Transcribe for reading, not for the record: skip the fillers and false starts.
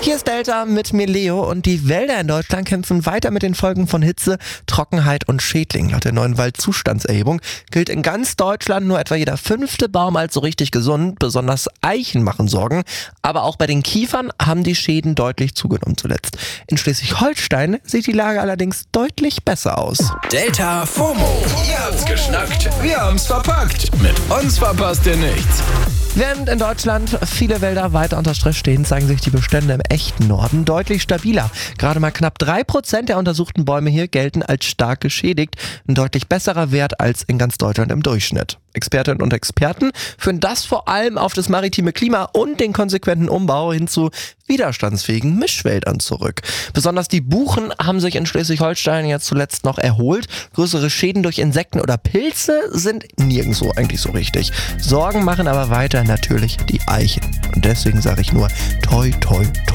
Hier ist Delta mit mir Leo und die Wälder in Deutschland kämpfen weiter mit den Folgen von Hitze, Trockenheit und Schädlingen. Laut der neuen Waldzustandserhebung gilt in ganz Deutschland nur etwa jeder 5. Baum als so richtig gesund. Besonders Eichen machen Sorgen, aber auch bei den Kiefern haben die Schäden deutlich zugenommen zuletzt. In Schleswig-Holstein sieht die Lage allerdings deutlich besser aus. Delta FOMO. Ihr habt's geschnackt, wir haben's verpackt. Mit uns verpasst ihr nichts. Während in Deutschland viele Wälder weiter unter Stress stehen, zeigen sich die Bestände im echten Norden deutlich stabiler. Gerade mal knapp 3% der untersuchten Bäume hier gelten als stark geschädigt. Ein deutlich besserer Wert als in ganz Deutschland im Durchschnitt. Expertinnen und Experten führen das vor allem auf das maritime Klima und den konsequenten Umbau hin zu widerstandsfähigen Mischwäldern zurück. Besonders die Buchen haben sich in Schleswig-Holstein jetzt zuletzt noch erholt. Größere Schäden durch Insekten oder Pilze sind nirgendwo eigentlich so richtig. Sorgen machen aber weiter natürlich die Eichen. Und deswegen sage ich nur toi toi toi.